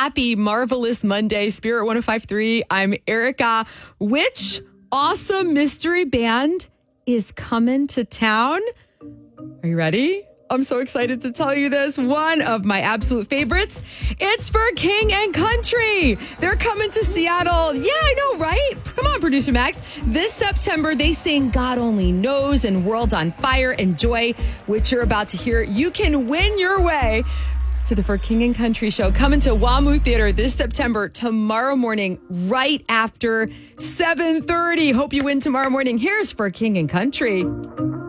Happy, marvelous Monday, Spirit 105.3. I'm Erica. Which awesome mystery band is coming to town? Are you ready? I'm so excited to tell you this. One of my absolute favorites. It's for King and Country. They're coming to Seattle. Yeah, I know, right? Come on, Producer Max. This September, they sing God Only Knows and World on Fire. Enjoy, which you're about to hear. You can win your way to the For King and Country show coming to WAMU Theater this September, tomorrow morning, right after 7:30. Hope you win tomorrow morning. Here's For King and Country.